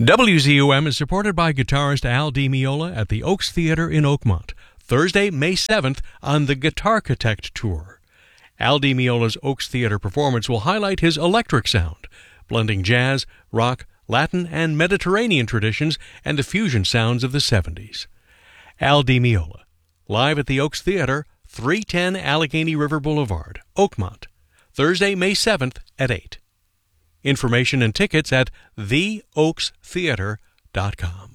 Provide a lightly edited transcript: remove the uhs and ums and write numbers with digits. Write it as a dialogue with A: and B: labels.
A: WZUM is supported by guitarist Al Di Meola at the Oaks Theater in Oakmont, Thursday, May 7th on the Guitarchitect Tour. Al Di Meola's Oaks Theater performance will highlight his electric sound, blending jazz, rock, Latin, and Mediterranean traditions and the fusion sounds of the 70s. Al Di Meola, live at the Oaks Theater, 310 Allegheny River Boulevard, Oakmont, Thursday, May 7th at 8. Information and tickets at theoakstheater.com.